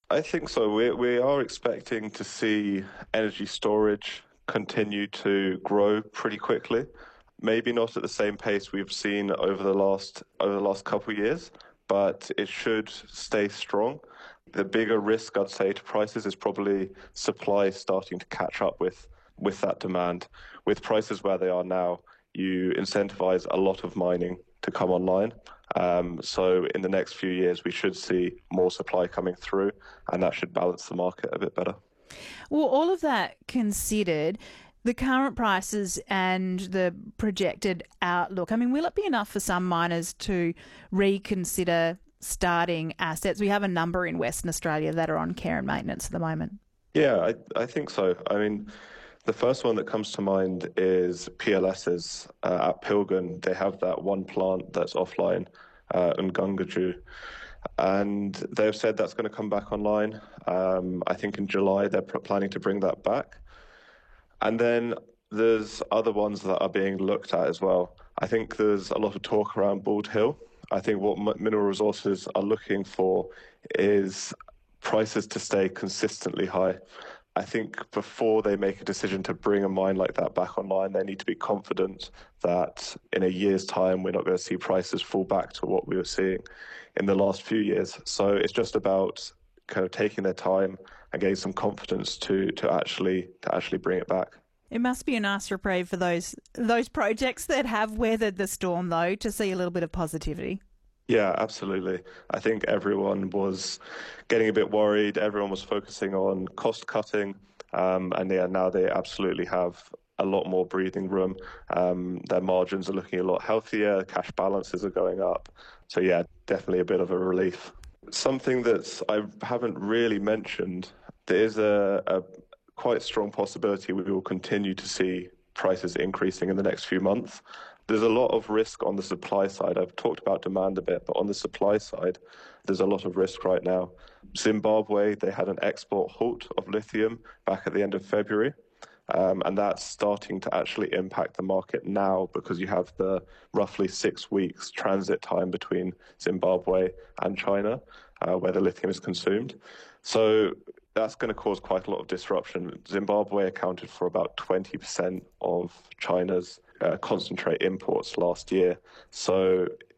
I think so. We are expecting to see energy storage continue to grow pretty quickly. Maybe not at the same pace we've seen over the last couple of years, but it should stay strong. The bigger risk, I'd say, to prices is probably supply starting to catch up with that demand. With prices where they are now, you incentivize a lot of mining to come online. So in the next few years, we should see more supply coming through, and that should balance the market a bit better. Well, all of that considered, the current prices and the projected outlook, I mean, will it be enough for some miners to reconsider starting assets? We have a number in Western Australia that are on care and maintenance at the moment. Yeah, I think so. I mean, the first one that comes to mind is PLS's at Pilgun. They have that one plant that's offline, Ngungaju, and they've said that's going to come back online. I think in July they're planning to bring that back. And then there's other ones that are being looked at as well. I think there's a lot of talk around Bald Hill. I think what Mineral Resources are looking for is prices to stay consistently high. I think before they make a decision to bring a mine like that back online, they need to be confident that in a year's time, we're not going to see prices fall back to what we were seeing in the last few years. So it's just about kind of taking their time and getting some confidence to actually bring it back. It must be a nice reprieve for those projects that have weathered the storm, though, to see a little bit of positivity. Yeah, absolutely. I think everyone was getting a bit worried. Everyone was focusing on cost cutting, and yeah, now they absolutely have a lot more breathing room. Their margins are looking a lot healthier. Cash balances are going up. So yeah, definitely a bit of a relief. Something that I haven't really mentioned, there is a quite strong possibility we will continue to see prices increasing in the next few months. There's a lot of risk on the supply side. I've talked about demand a bit, but on the supply side, there's a lot of risk right now. Zimbabwe, they had an export halt of lithium back at the end of February. And that's starting to actually impact the market now because you have the roughly 6 weeks transit time between Zimbabwe and China, where the lithium is consumed. So that's going to cause quite a lot of disruption. Zimbabwe accounted for about 20% of China's concentrate imports last year. So